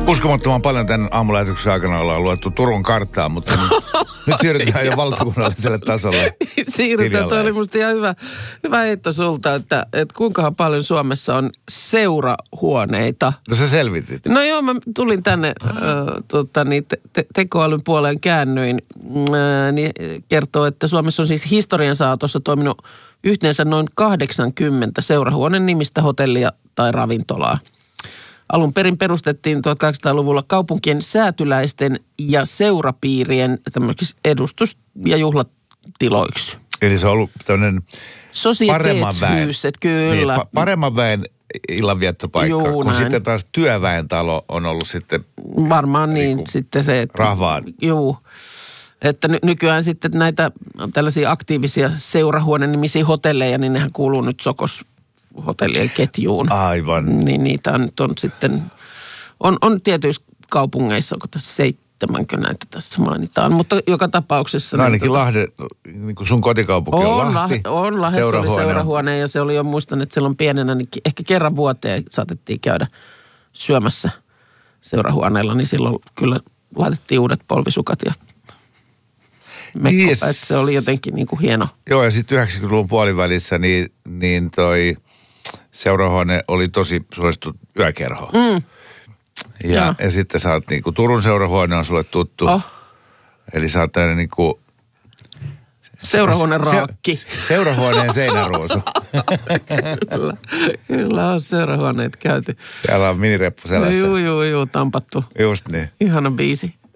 Uskomattoman paljon tämän aamulähetyksen aikana ollaan luettu Turun karttaa, mutta nyt siirrytään jo valtakunnalliselle tasolle. Siirrytään, toi oli musta ihan hyvä heitto sulta, että kuinkahan paljon Suomessa on seurahuoneita. No sä selvitit. No joo, mä tulin tänne tekoälyn puoleen käännyin, niin kertoo, että Suomessa on siis historian saatossa toiminut yhteensä noin 80 seurahuoneen nimistä hotellia tai ravintolaa. Alun perin perustettiin 1800-luvulla kaupunkien säätyläisten ja seurapiirien edustus- ja juhlatiloiksi. Eli se on ollut tämmöinen paremman väen. Kyllä. Niin, paremman väen illanviettopaikka, kun sitten taas työväen talo on ollut sitten varmaan niin sitten se. Rahvaan. Juu. Että nykyään sitten näitä tällaisia aktiivisia seurahuonenimisiä hotelleja, niin nehän kuuluu nyt Sokos-hotellien ketjuun. Aivan. Niin niitä nyt on sitten, on tietyissä kaupungeissa, onko tässä 7 näitä tässä mainitaan, mutta joka tapauksessa. No ainakin Lahden, niin kuin sun kotikaupunki on Lahti. On Lahdessa oli seurahuone ja se oli jo, muistan, että silloin pienenä, niin ehkä kerran vuoteen saatettiin käydä syömässä seurahuoneella, niin silloin kyllä laitettiin uudet polvisukat ja mekkopa, että se oli jotenkin niin kuin hieno. Joo, ja sitten 90-luvun puolivälissä niin toi seurahuone oli tosi suosittu yökerho. Ja sitten sä oot niinku, Turun seurahuone on sulle tuttu. Eli sä oot tämmöinen niinku seurahuoneen raakki. Seurahuoneen seinäruusu. Kyllä on seurahuoneet käyty. Täällä on minireppu selässä. Juu, tampattu. Just niin. Ihana biisi.